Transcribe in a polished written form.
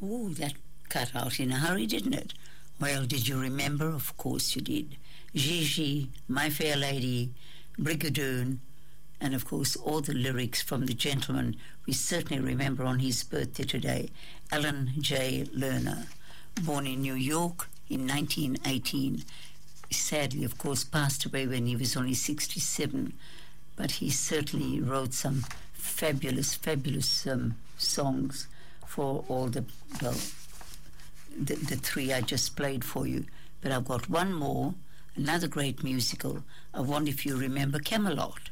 Oh, that cut out in a hurry, didn't it? Well, did you remember? Of course you did. Gigi, My Fair Lady, Brigadoon, and of course all the lyrics from the gentleman we certainly remember on his birthday today, Alan J. Lerner. Born in New York in 1918, sadly, of course, passed away when he was only 67, but he certainly wrote some fabulous, fabulous songs for all well, the three I just played for you. But I've got one more, another great musical. I wonder if you remember Camelot.